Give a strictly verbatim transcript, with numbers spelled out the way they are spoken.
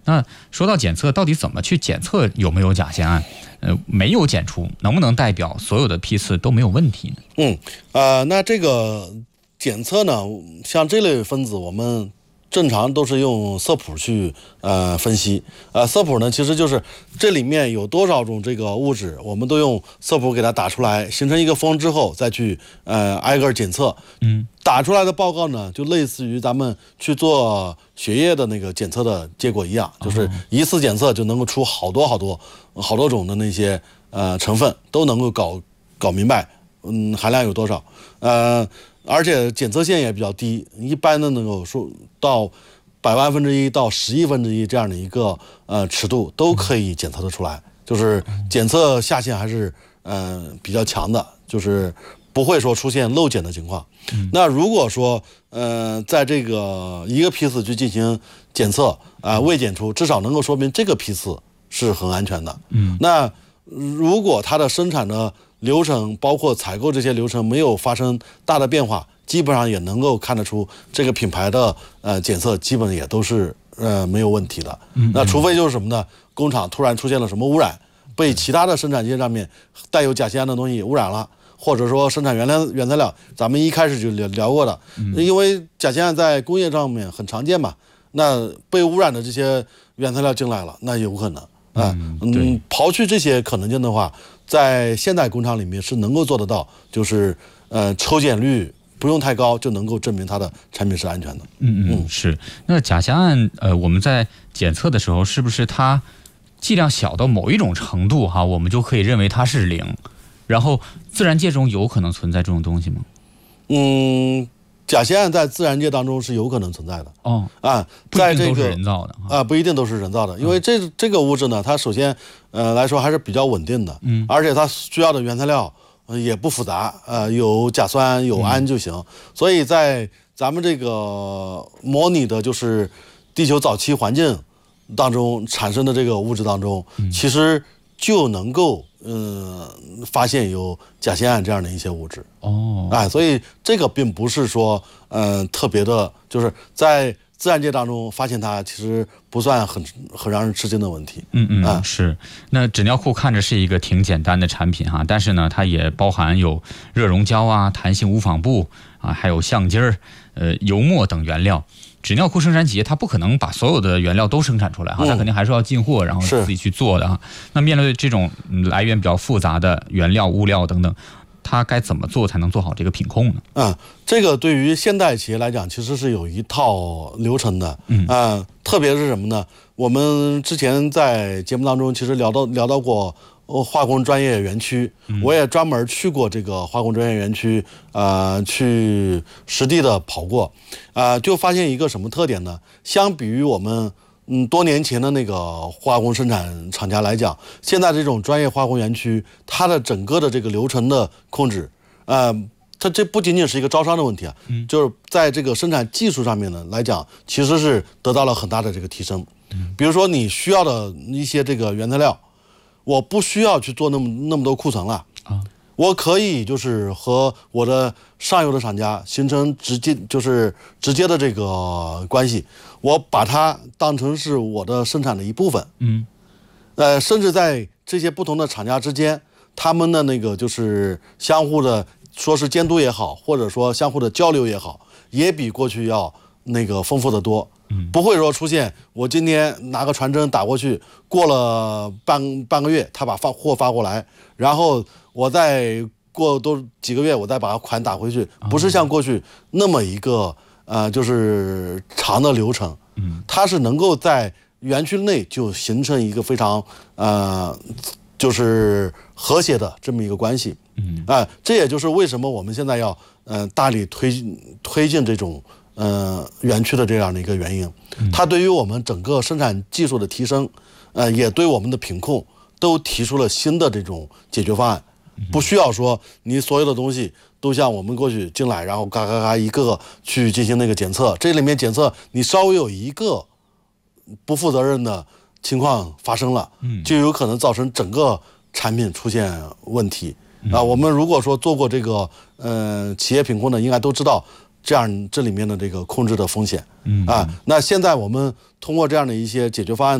那说到检测，到底怎么去检测有没有甲酰胺？呃，没有检出，能不能代表所有的批次都没有问题呢？ 嗯，呃，那这个检测呢，像这类分子，我们正常都是用色谱去呃分析，呃，色谱呢其实就是这里面有多少种这个物质，我们都用色谱给它打出来，形成一个峰之后，再去呃挨个检测。 嗯， 打出来的报告呢，就类似于咱们去做血液的那个检测的结果一样，就是一次检测就能够出好多好多好多种的那些呃成分，都能够搞搞明白，嗯，含量有多少，呃。而且检测线也比较低，一般的能够说到百万分之一到十亿分之一这样的一个呃尺度都可以检测得出来，就是检测下限还是呃比较强的，就是不会说出现漏检的情况。嗯、那如果说呃在这个一个批次去进行检测啊、呃、未检出，至少能够说明这个批次是很安全的。嗯，那如果它的生产的流程包括采购这些流程没有发生大的变化，基本上也能够看得出这个品牌的呃检测基本也都是呃没有问题的。嗯、那除非就是什么呢？工厂突然出现了什么污染，被其他的生产线上面带有甲酰胺的东西污染了，或者说生产原料原材料，咱们一开始就聊聊过的，嗯、因为甲酰胺在工业上面很常见嘛，那被污染的这些原材料进来了，那有可能。啊，嗯，刨去这些可能性的话，在现代工厂里面是能够做得到，就是呃抽检率不用太高，就能够证明它的产品是安全的。 嗯嗯，是。那甲酰胺，呃，我们在检测的时候，是不是它剂量小到某一种程度哈，我们就可以认为它是零？然后自然界中有可能存在这种东西吗？ 嗯。甲酰胺在自然界当中是有可能存在的哦啊， 在这个不一定都是人造的啊，不一定都是人造的，因为这这个物质呢，它首先呃来说还是比较稳定的，嗯，而且它需要的原材料也不复杂，呃，有甲酸有氨就行，嗯、所以在咱们这个模拟的就是地球早期环境当中产生的这个物质当中，嗯、其实就能够。嗯，发现有甲酰胺这样的一些物质哦，哎，所以这个并不是说，嗯、呃，特别的，就是在自然界当中发现它，其实不算很很让人吃惊的问题。 嗯嗯，啊、是。那纸尿裤看着是一个挺简单的产品哈，但是呢，它也包含有热熔胶啊、弹性无纺布啊，还有橡筋儿、呃油墨等原料。纸尿裤生产企业它不可能把所有的原料都生产出来哈，它肯定还是要进货，然后自己去做的哈。那面对这种来源比较复杂的原料、物料等等，它该怎么做才能做好这个品控呢？ 嗯，这个对于现代企业来讲，其实是有一套流程的。嗯啊、呃，特别是什么呢？我们之前在节目当中其实聊到聊到过。化工专业园区，我也专门去过这个化工专业园区，呃，去实地的跑过，呃，就发现一个什么特点呢？相比于我们嗯多年前的那个化工生产厂家来讲，现在这种专业化工园区，它的整个的这个流程的控制，呃，它这不仅仅是一个招商的问题啊，就是在这个生产技术上面呢来讲，其实是得到了很大的这个提升。比如说你需要的一些这个原材料。我不需要去做那么那么多库存了啊，我可以就是和我的上游的厂家形成直接就是直接的这个关系，我把它当成是我的生产的一部分，嗯，呃，甚至在这些不同的厂家之间，他们的那个就是相互的说是监督也好，或者说相互的交流也好，也比过去要那个丰富的多。不会说出现我今天拿个传真打过去，过了半半个月他把发货发过来，然后我再过多几个月我再把款打回去，不是像过去那么一个呃就是长的流程，它是能够在园区内就形成一个非常呃就是和谐的这么一个关系，啊、呃，这也就是为什么我们现在要呃大力推推进这种。呃，园区的这样的一个原因，它对于我们整个生产技术的提升，呃，也对我们的品控都提出了新的这种解决方案，不需要说你所有的东西都像我们过去进来，然后嘎嘎嘎一个个去进行那个检测，这里面检测你稍微有一个不负责任的情况发生了，就有可能造成整个产品出现问题啊。我们如果说做过这个呃企业品控的，应该都知道。这样，这里面的这个控制的风险，嗯啊，那现在我们通过这样的一些解决方案。